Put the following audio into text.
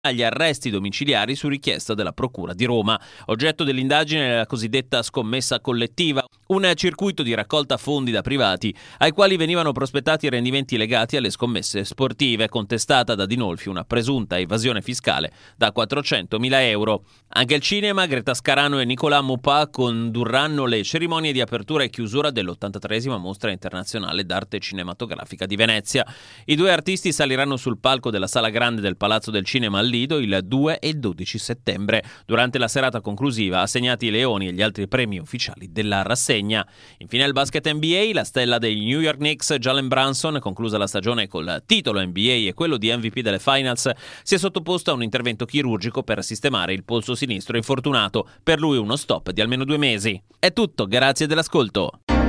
agli arresti domiciliari su richiesta della Procura di Roma. Oggetto dell'indagine è la cosiddetta scommessa collettiva, un circuito di raccolta fondi da privati ai quali venivano prospettati rendimenti legati alle scommesse sportive, contestata da Dinolfi una presunta evasione fiscale da 400.000 euro. Anche il cinema, Greta Scarano e Nicolas Maupas condurranno le cerimonie di apertura e chiusura dell'83esima Mostra Internazionale d'Arte Cinematografica di Venezia. I due artisti saliranno sul palco della Sala Grande del Palazzo del Cinema al Lido il 2 e il 12 settembre. Durante la serata conclusiva assegnati i leoni e gli altri premi ufficiali della rassegna. Infine il basket NBA, la stella dei New York Knicks, Jalen Brunson, conclusa la stagione col titolo NBA e quello di MVP delle Finals, si è sottoposto a un intervento chirurgico per sistemare il polso sinistro infortunato, per lui uno stop di almeno 2 mesi. È tutto, grazie dell'ascolto.